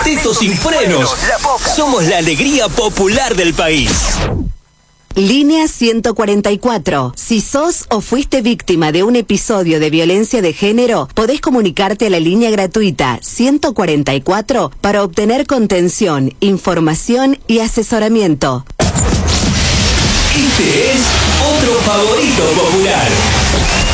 Tetos sin frenos. Somos la alegría popular del país. Línea 144. Si sos o fuiste víctima de un episodio de violencia de género, podés comunicarte a la línea gratuita 144 para obtener contención, información y asesoramiento. Este es otro favorito popular.